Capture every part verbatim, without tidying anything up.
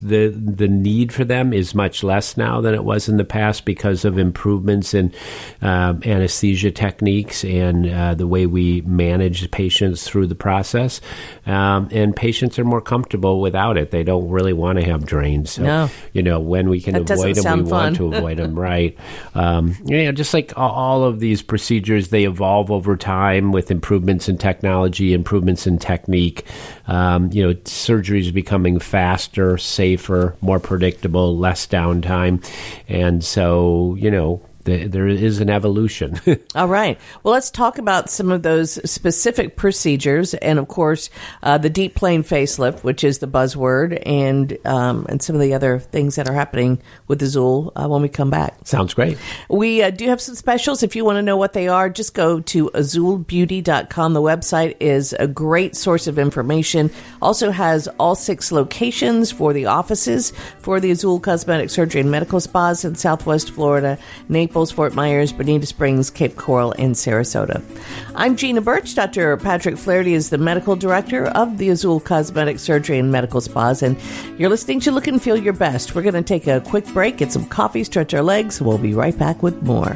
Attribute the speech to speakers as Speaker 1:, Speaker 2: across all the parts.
Speaker 1: the the need for them is much less now than it was in the past because of improvements in uh, anesthesia techniques and uh, the way we manage patients through the process. Um, and patients are more comfortable without it. They don't really want to have drains. So,
Speaker 2: no.
Speaker 1: you know, when we can
Speaker 2: That
Speaker 1: avoid them, we
Speaker 2: fun.
Speaker 1: want to avoid them, right? Um, you know, just like all of these procedures, they evolve over time with improvements in technology, improvements in technique. Um, you know, surgery is becoming faster, safer, more predictable, less downtime. And so, you know, the, there is an evolution.
Speaker 2: All right. Well, let's talk about some of those specific procedures and, of course, uh, the deep plane facelift, which is the buzzword, and um, and some of the other things that are happening with Azul uh, when we come back.
Speaker 1: Sounds great.
Speaker 2: We uh, do have some specials. If you want to know what they are, just go to azul beauty dot com. The website is a great source of information. Also has all six locations for the offices for the Azul Cosmetic Surgery and Medical Spas in Southwest Florida, Naples, Fort Myers, Bonita Springs, Cape Coral, and Sarasota. I'm Gina Birch. Doctor Patrick Flaherty is the medical director of the Azul Cosmetic Surgery and Medical Spas, and you're listening to Look and Feel Your Best. We're going to take a quick break, get some coffee, stretch our legs. We'll be right back with more.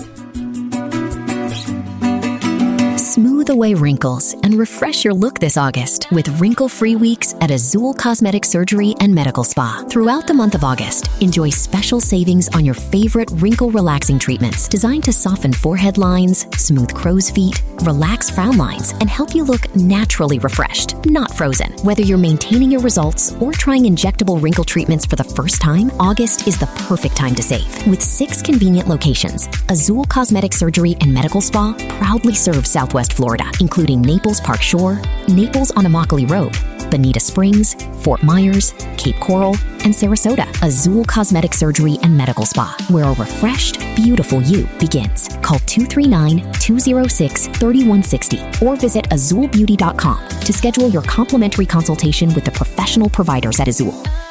Speaker 3: Smooth away wrinkles and refresh your look this August with wrinkle-free weeks at Azul Cosmetic Surgery and Medical Spa. Throughout the month of August, enjoy special savings on your favorite wrinkle-relaxing treatments designed to soften forehead lines, smooth crow's feet, relax frown lines, and help you look naturally refreshed, not frozen. Whether you're maintaining your results or trying injectable wrinkle treatments for the first time, August is the perfect time to save. With six convenient locations, Azul Cosmetic Surgery and Medical Spa proudly serves Southwest Florida, including Naples Park Shore, Naples on Immokalee Road, Bonita Springs, Fort Myers, Cape Coral, and Sarasota. Azul Cosmetic Surgery and Medical Spa, where a refreshed, beautiful you begins. Call two three nine, two oh six, three one six oh or visit azul beauty dot com to schedule your complimentary consultation with the professional providers at Azul.